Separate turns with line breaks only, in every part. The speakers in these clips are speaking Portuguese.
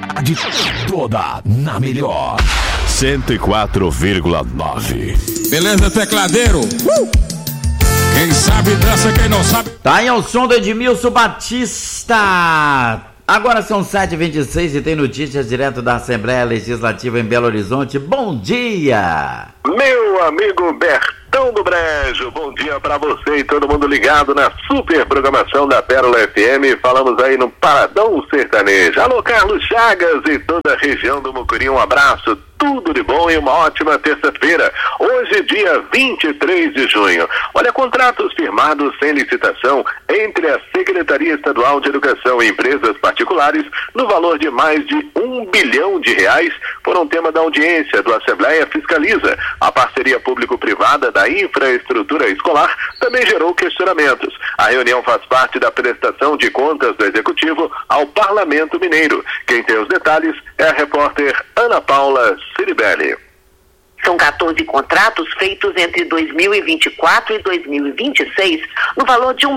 De toda na melhor 104,9.
Beleza, tecladeiro? Quem sabe dança, quem não sabe.
Tá aí o som do Edmilson Batista. Agora são 7h26 e tem notícias direto da Assembleia Legislativa em Belo Horizonte. Bom dia!
Meu amigo Bertão do Brejo, bom dia pra você e todo mundo ligado na super programação da Pérola FM. Falamos aí no Paradão Sertanejo. Alô, Carlos Chagas e toda a região do Mucuri, um abraço. Tudo de bom e uma ótima terça-feira. Hoje, dia 23 de junho. Olha, contratos firmados sem licitação entre a Secretaria Estadual de Educação e empresas particulares no valor de mais de R$1 bilhão foram tema da audiência do Assembleia Fiscaliza. A parceria público-privada da infraestrutura escolar também gerou questionamentos. A reunião faz parte da prestação de contas do Executivo ao Parlamento Mineiro. Quem tem os detalhes é a repórter Ana Paula Ciribelli.
São 14 contratos feitos entre 2024 e 2026, no valor de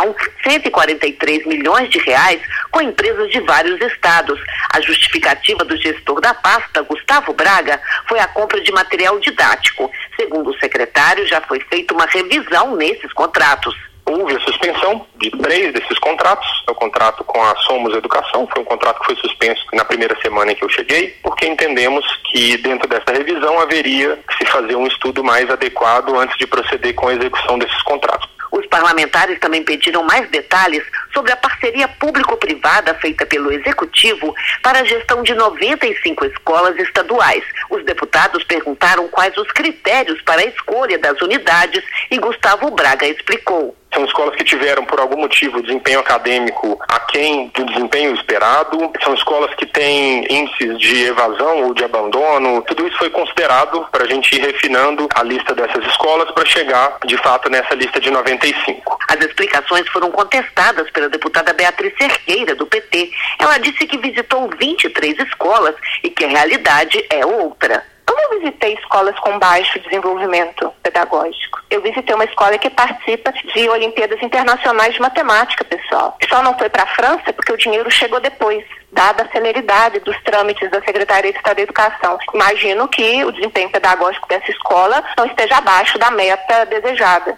R$1,143 bilhão, com empresas de vários estados. A justificativa do gestor da pasta, Gustavo Braga, foi a compra de material didático. Segundo o secretário, já foi feita uma revisão nesses contratos.
Houve a suspensão de 3 desses contratos. O contrato com a Somos Educação foi um contrato que foi suspenso na primeira semana em que eu cheguei, porque entendemos que dentro dessa revisão haveria que se fazer um estudo mais adequado antes de proceder com a execução desses contratos.
Os parlamentares também pediram mais detalhes sobre a parceria público-privada feita pelo Executivo para a gestão de 95 escolas estaduais. Os deputados perguntaram quais os critérios para a escolha das unidades e Gustavo Braga explicou.
São escolas que tiveram, por algum motivo, desempenho acadêmico aquém do desempenho esperado. São escolas que têm índices de evasão ou de abandono. Tudo isso foi considerado para a gente ir refinando a lista dessas escolas para chegar, de fato, nessa lista de 95.
As explicações foram contestadas pela deputada Beatriz Cerqueira, do PT. Ela disse que visitou 23 escolas e que a realidade é outra.
Eu não visitei escolas com baixo desenvolvimento pedagógico. Eu visitei uma escola que participa de Olimpíadas Internacionais de Matemática, pessoal. Só não foi para a França porque o dinheiro chegou depois, dada a celeridade dos trâmites da Secretaria de Estado da Educação. Imagino que o desempenho pedagógico dessa escola não esteja abaixo da meta desejada.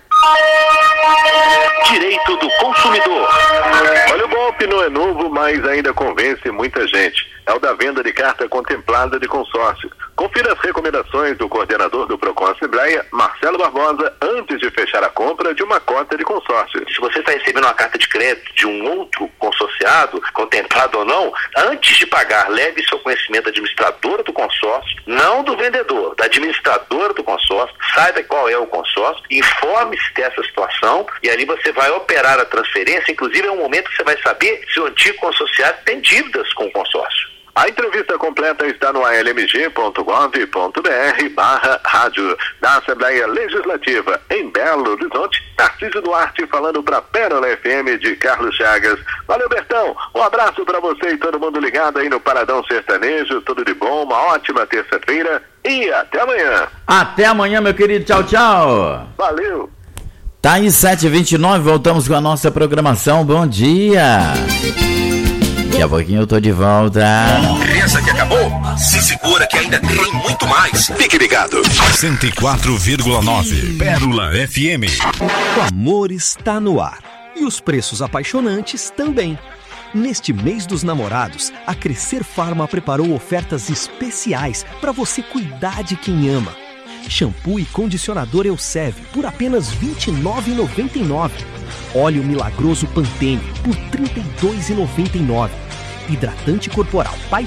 Direito do consumidor. Olha, o golpe não é novo, mas ainda convence muita gente. É o da venda de carta contemplada de consórcio. Confira as recomendações do coordenador do Procon Assembleia, Marcelo Barbosa, antes de fechar a compra de uma cota de consórcio.
Se você está recebendo uma carta de crédito de um outro consorciado, contemplado ou não, antes de pagar, leve seu conhecimento da administradora do consórcio, não do vendedor, da administradora do consórcio, saiba qual é o consórcio, informe-se dessa situação e ali você vai operar a transferência. Inclusive é um momento que você vai saber se o antigo consorciado tem dívidas com o consórcio.
A entrevista completa está no almg.gov.br/rádio da Assembleia Legislativa em Belo Horizonte. Tarcísio Duarte falando para Pérola FM de Carlos Chagas. Valeu, Bertão. Um abraço para você e todo mundo ligado aí no Paradão Sertanejo. Tudo de bom, uma ótima terça-feira e até amanhã.
Até amanhã, meu querido. Tchau, tchau.
Valeu.
Tá aí 7h29, voltamos com a nossa programação. Bom dia. Daqui a pouquinho eu tô de volta.
Pensa que acabou? Se segura que ainda tem muito mais. Fique ligado. 104,9 Pérola FM.
O amor está no ar. E os preços apaixonantes também. Neste mês dos namorados, a Crescer Farma preparou ofertas especiais para você cuidar de quem ama. Shampoo e condicionador Elseve por apenas R$ 29,99. Óleo milagroso Pantene por R$ 32,99. Hidratante corporal